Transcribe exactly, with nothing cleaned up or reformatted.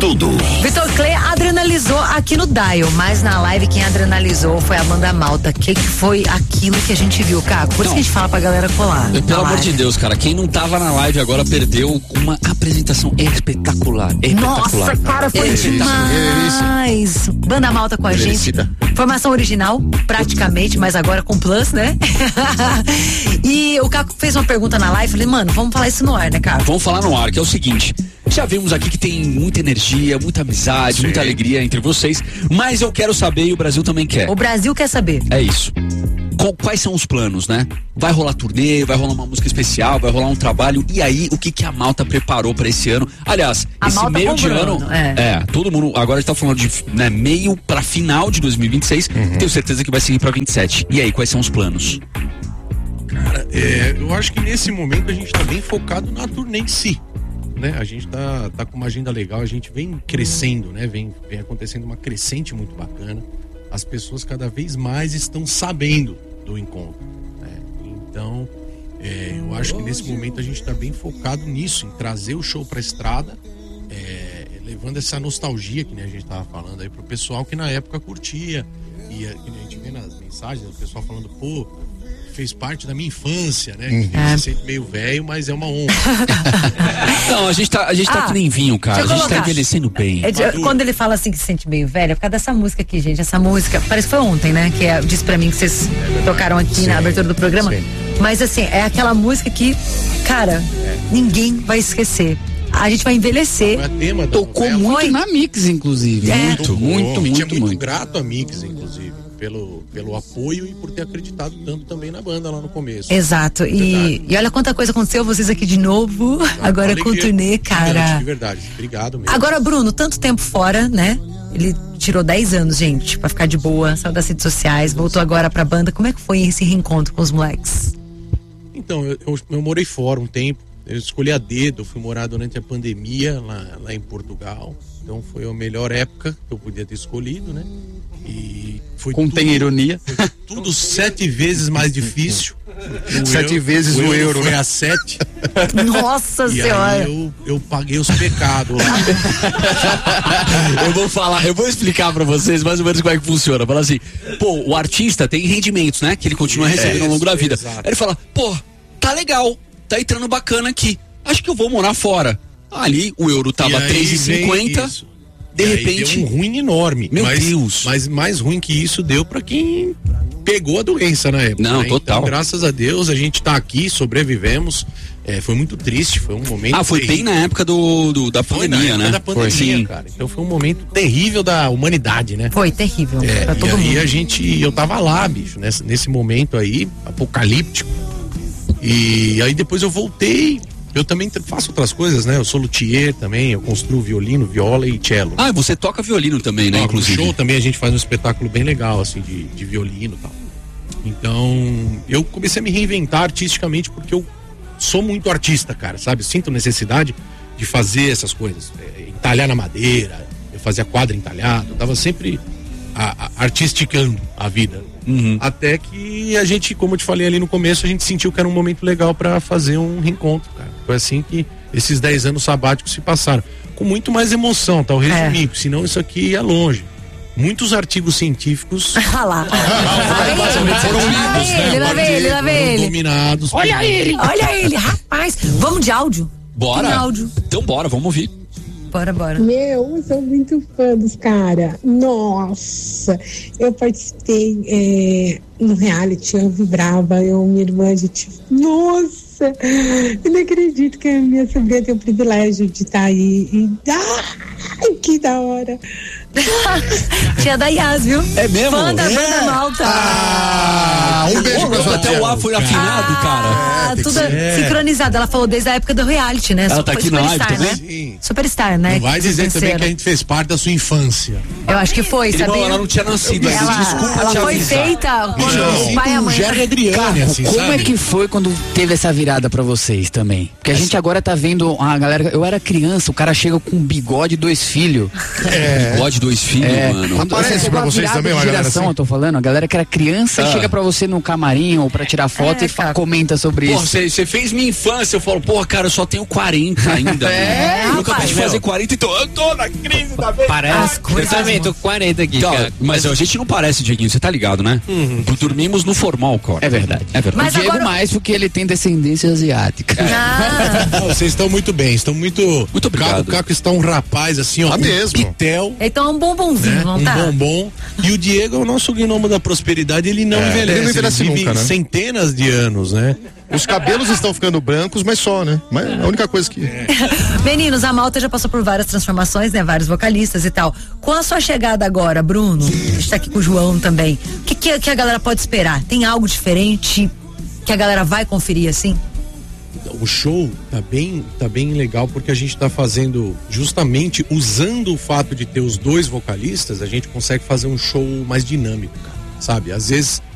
tudo. Vitor Clay adrenalizou aqui no Dial, mas na live quem adrenalizou foi a banda Malta. O que, que foi aquilo que a gente viu, Caco? Por isso que a gente fala pra galera colar. Pelo amor de Deus, cara, quem não tava na live agora perdeu uma apresentação espetacular. espetacular Nossa, cara, foi demais. Banda Malta com a gente. Formação original, praticamente, mas agora com plus, né? E o Caco fez uma pergunta na live, falei, mano, vamos falar isso no ar, né, Caco? Vamos falar no ar, que é o seguinte, já vimos aqui que tem muita energia, muita amizade, Sim. muita alegria entre vocês, mas eu quero saber e o Brasil também quer. O Brasil quer saber. É isso. Quais são os planos, né? Vai rolar turnê, vai rolar uma música especial, vai rolar um trabalho, e aí o que que a Malta preparou pra esse ano? Aliás, a esse Malta meio de ano, é. é, todo mundo, agora a gente tá falando de né, meio pra final de dois mil e vinte e seis, uhum. tenho certeza que vai seguir pra vinte e sete. E aí, quais são os planos? Cara, é, eu acho que nesse momento a gente tá bem focado na turnê em si, né? A gente tá, tá com uma agenda legal, a gente vem crescendo, né? Vem, vem acontecendo uma crescente muito bacana. As pessoas cada vez mais estão sabendo do encontro, né? Então, é, eu acho que nesse momento a gente tá bem focado nisso, em trazer o show pra estrada, é, levando essa nostalgia que né, a gente tava falando aí pro pessoal que na época curtia. E a, a gente vê nas mensagens, o pessoal falando, pô, fez parte da minha infância, né? Uhum. A gente se sente meio velho, mas é uma honra. Não, a gente tá, a gente tá ah, que nem vinho, cara. A gente colocar. tá envelhecendo bem. É de, quando ele fala assim que se sente meio velho, é por causa dessa música aqui, gente. Essa música, parece que foi ontem, né? Que é, disse pra mim que vocês é tocaram aqui sim, na abertura do programa. Sim. Mas assim, é aquela música que, cara, é. ninguém vai esquecer. A gente vai envelhecer. Tema Tocou novela. muito Foi. na Mix, inclusive. É. Muito, Tocou. muito, muito, muito, muito. muito. grato a Mix, inclusive. Pelo, pelo apoio e por ter acreditado tanto também na banda lá no começo. Exato. E, e olha quanta coisa aconteceu, vocês aqui de novo, ah, agora com o turnê, cara. De verdade, obrigado mesmo. Agora, Bruno, tanto tempo fora, né? Ele tirou dez anos, gente, pra ficar de boa, saiu das redes sociais, voltou agora pra banda. Como é que foi esse reencontro com os moleques? Então, eu, eu, eu morei fora um tempo, eu escolhi a dedo, eu fui morar durante a pandemia lá, lá em Portugal. Então foi a melhor época que eu podia ter escolhido, né? E foi Contém tudo, ironia. Foi tudo sete vezes mais difícil. O sete euro, vezes o, o euro, foi né? a sete. Nossa e senhora. Aí eu, eu paguei os pecados lá. Eu vou falar, eu vou explicar pra vocês mais ou menos como é que funciona. Fala assim, pô, o artista tem rendimentos, né? Que ele continua recebendo é, ao longo da vida. Exato. Aí ele fala, pô, tá legal, tá entrando bacana aqui. Acho que eu vou morar fora. Ali o euro tava três reais e cinquenta. De e repente. Deu um ruim enorme. Meu mas, Deus. Mas mais ruim que isso deu pra quem pegou a doença na época. Não, né? total. Então, graças a Deus, a gente tá aqui, sobrevivemos. É, foi muito triste, foi um momento. Ah, foi terrível. Bem na época do, do da foi pandemia, na né? Da pandemia, foi, sim. cara. Então foi um momento terrível da humanidade, né? Foi terrível. É, pra todo e aí mundo. a gente, eu tava lá, bicho, nesse, nesse momento aí, apocalíptico. E aí depois eu voltei. Eu também faço outras coisas, né? Eu sou luthier também, eu construo violino, viola e cello. Ah, você toca violino também, né? No Inclusive. show também a gente faz um espetáculo bem legal, assim, de, de violino e tal. Então, eu comecei a me reinventar artisticamente porque eu sou muito artista, cara, sabe? Eu sinto necessidade de fazer essas coisas. É, entalhar na madeira, eu fazia quadro entalhado, eu tava sempre a, a, artisticando a vida. Uhum. Até que a gente, como eu te falei ali no começo, a gente sentiu que era um momento legal pra fazer um reencontro, cara. Foi assim que esses dez anos sabáticos se passaram. Com muito mais emoção, tá? Eu resumi, é. Senão isso aqui ia longe. Muitos artigos científicos. Ah lá. Foram lidos, né? Lá vem ele, lá vem ele. Dominados. Olha ele, olha ele, rapaz. Vamos de áudio? Bora. Tem áudio. Então bora, vamos ouvir. Bora, bora. Meu, eu sou muito fã dos caras. Nossa, eu participei é, no reality, eu vibrava, eu, minha irmã, a gente. Nossa, eu não acredito que a minha sobrinha tem o privilégio de estar aí. E, ai, que da hora. Tia da Yas, viu? É mesmo? Fã da é. banda Malta. Ah, um beijo pra sua Até o A foi afinado, ah, cara. Ah, tudo é. sincronizado. Ela falou desde a época do reality, né? Ela tá aqui na live também? Né? Sim. Superstar, né? Não vai dizer também que a gente fez parte da sua infância. Eu acho que foi, Ele, sabia? Ela não tinha nascido. Ela, Desculpa ela te foi avisar. feita quando Não, o pai e a mãe... Jerry Adriane, assim, Como sabe? é que foi quando teve essa virada pra vocês também? Porque a gente agora tá vendo a galera... Eu era criança, o cara chega com um bigode e dois filhos. É. Bigode, dois filhos, É, mano. quando Aparece você pra pegou a vocês virada também, de uma galera geração, assim? eu tô falando, a galera que era criança Ah. chega pra você no camarim ou pra tirar foto É, e fa- cara. comenta sobre Porra, isso. você fez minha infância. Eu falo, porra, cara, eu só tenho quarenta ainda. É, mano. Eu nunca rapaz, pude fazer meu. quarenta, então eu tô na crise da vez. Parece. As coisas, Eu também mano. tô com quarenta aqui, Então, cara. mas a gente não parece, Dieguinho, você tá ligado, né? Dormimos no formal, cara. É verdade. É verdade. Mas o Diego agora- mais porque ele tem descendência asiática. Ah, Não, vocês estão muito bem, estão muito. Muito obrigado. Caco, Caco está um rapaz assim, ó. Tá um mesmo. pitel. então é um bombonzinho, Né? não Um tá? bombom. E o Diego é o nosso gnomo da prosperidade, ele não É, envelhece. ele não envelhece vive nunca, né? centenas de anos, né? Os cabelos estão ficando brancos, mas só, né? Mas a única coisa que. Meninos, a Malta já passou por várias transformações, né? Vários vocalistas e tal. Com a sua chegada agora, Bruno, a gente tá aqui com o João também. O que, que, que a galera pode esperar? Tem algo diferente que a galera vai conferir assim? O show tá bem, tá bem legal porque a gente tá fazendo, justamente usando o fato de ter os dois vocalistas, a gente consegue fazer um show mais dinâmico, cara, sabe? Às vezes